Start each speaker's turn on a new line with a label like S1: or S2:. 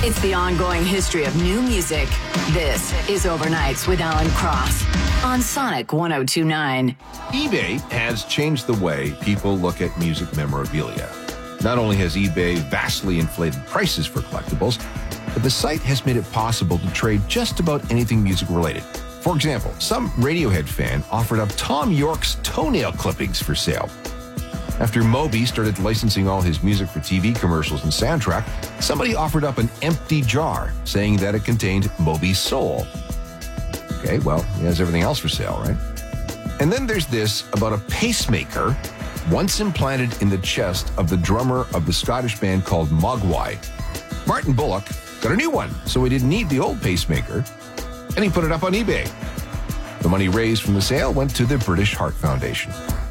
S1: It's the ongoing history of new music. This is Overnights with Alan Cross on Sonic 102.9.
S2: eBay has changed the way people look at music memorabilia. Not only has eBay vastly inflated prices for collectibles, but the site has made it possible to trade just about anything music related. For example, some Radiohead fan offered up Tom York's toenail clippings for sale. After Moby started licensing all his music for TV commercials and soundtrack, somebody offered up an empty jar, saying that it contained Moby's soul. Okay, well, he has everything else for sale, right? And then there's this about a pacemaker once implanted in the chest of the drummer of the Scottish band called Mogwai. Martin Bullock got a new one, so he didn't need the old pacemaker, and he put it up on eBay. The money raised from the sale went to the British Heart Foundation.